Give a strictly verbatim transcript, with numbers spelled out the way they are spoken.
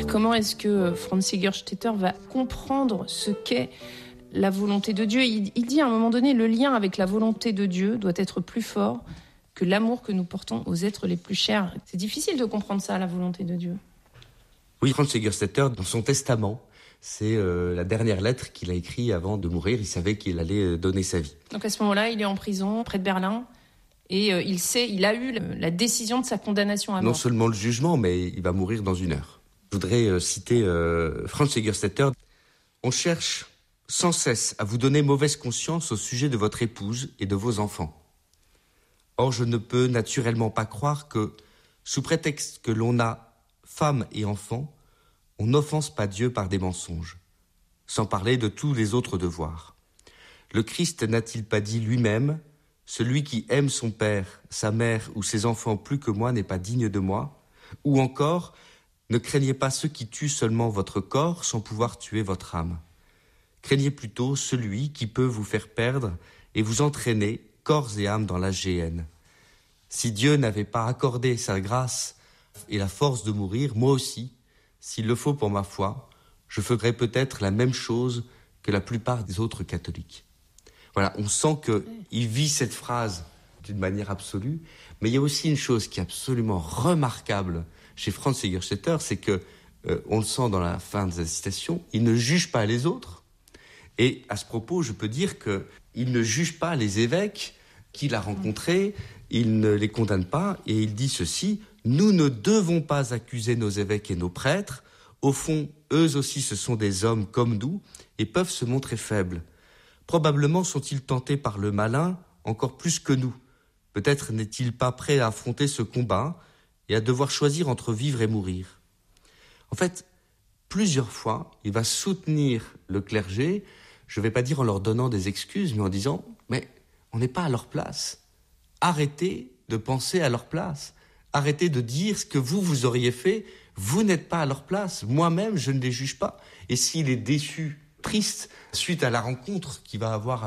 Comment est-ce que Franz Jägerstätter va comprendre ce qu'est la volonté de Dieu ? il, il dit à un moment donné, le lien avec la volonté de Dieu doit être plus fort que l'amour que nous portons aux êtres les plus chers. C'est difficile de comprendre ça, la volonté de Dieu. Oui, Franz Jägerstätter, dans son testament, c'est euh, la dernière lettre qu'il a écrite avant de mourir. Il savait qu'il allait donner sa vie. Donc à ce moment-là, il est en prison, près de Berlin, et euh, il sait, il a eu la décision de sa condamnation à mort. Non seulement le jugement, mais il va mourir dans une heure. Je voudrais euh, citer euh, Franz Jägerstätter. On cherche sans cesse à vous donner mauvaise conscience au sujet de votre épouse et de vos enfants. Or, je ne peux naturellement pas croire que, sous prétexte que l'on a femme et enfants, on n'offense pas Dieu par des mensonges, sans parler de tous les autres devoirs. Le Christ n'a-t-il pas dit lui-même « Celui qui aime son père, sa mère ou ses enfants plus que moi n'est pas digne de moi » ou encore « Ne craignez pas ceux qui tuent seulement votre corps sans pouvoir tuer votre âme. Craignez plutôt celui qui peut vous faire perdre et vous entraîner corps et âme dans la géhenne. Si Dieu n'avait pas accordé sa grâce et la force de mourir, moi aussi, s'il le faut pour ma foi, je ferais peut-être la même chose que la plupart des autres catholiques. » Voilà, on sent qu'il vit cette phrase d'une manière absolue, mais il y a aussi une chose qui est absolument remarquable chez Franz Jägerstätter, c'est que, euh, on le sent dans la fin de sa citation, il ne juge pas les autres. Et à ce propos, je peux dire qu'il ne juge pas les évêques qu'il a rencontrés, il ne les condamne pas, et il dit ceci: « Nous ne devons pas accuser nos évêques et nos prêtres. Au fond, eux aussi ce sont des hommes comme nous et peuvent se montrer faibles. Probablement sont-ils tentés par le malin encore plus que nous. Peut-être n'est-il pas prêt à affronter ce combat et à devoir choisir entre vivre et mourir. » En fait, plusieurs fois, il va soutenir le clergé, je ne vais pas dire en leur donnant des excuses, mais en disant « Mais on n'est pas à leur place. Arrêtez de penser à leur place. Arrêtez de dire ce que vous, vous auriez fait. Vous n'êtes pas à leur place. Moi-même, je ne les juge pas. » Et s'il est déçu, triste, suite à la rencontre qu'il va avoir